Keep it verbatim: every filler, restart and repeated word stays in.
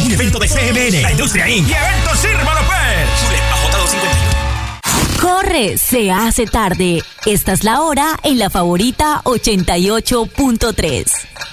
Un evento de C M N, la Industria incorporated y Eventos Sirva López. Zulet, A J doscientos cincuenta y uno. Corre, se hace tarde. Esta es la hora en La Favorita ochenta y ocho punto tres.